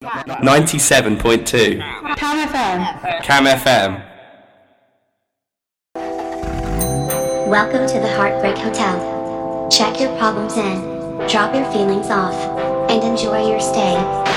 97.2. Cam FM. Cam FM. Welcome to the Heartbreak Hotel. Check your problems in, drop your feelings off, and enjoy your stay.